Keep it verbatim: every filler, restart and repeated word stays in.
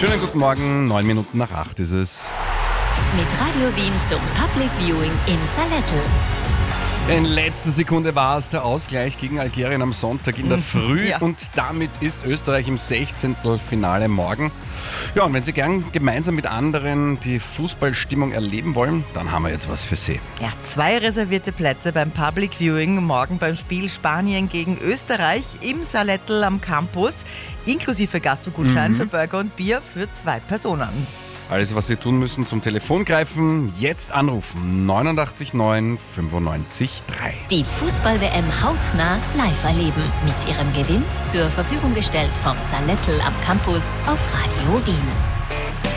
Schönen guten Morgen, neun Minuten nach acht ist es. Mit Radio Wien zum Public Viewing im Salettl. In letzter Sekunde war es der Ausgleich gegen Algerien am Sonntag in der Früh ja. und damit ist Österreich im sechzehnten Finale morgen. Ja, und wenn Sie gern gemeinsam mit anderen die Fußballstimmung erleben wollen, dann haben wir jetzt was für Sie. Ja, zwei reservierte Plätze beim Public Viewing morgen beim Spiel Spanien gegen Österreich im Salettl am Campus, inklusive Gastrogutschein Mhm. für Burger und Bier für zwei Personen. Alles, was Sie tun müssen, zum Telefon greifen, jetzt anrufen neunundachtzig neun fünfundneunzig drei. Die Fußball-W M hautnah live erleben. Mit ihrem Gewinn zur Verfügung gestellt vom Salettl am Campus auf Radio Wien.